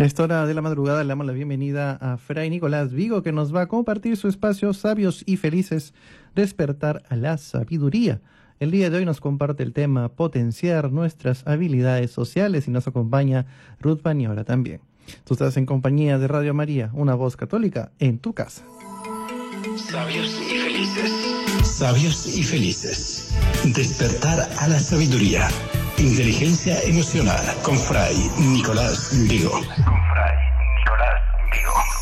A esta hora de la madrugada le damos la bienvenida a Fray Nicolás Vigo, que nos va a compartir su espacio Sabios y Felices, despertar a la sabiduría. El día de hoy nos comparte el tema potenciar nuestras habilidades sociales y nos acompaña Ruth Bañola también. Tú estás en compañía de Radio María, una voz católica en tu casa. Sabios y felices. Sabios y felices. Despertar a la sabiduría. Inteligencia emocional con Fray Nicolás Vigo.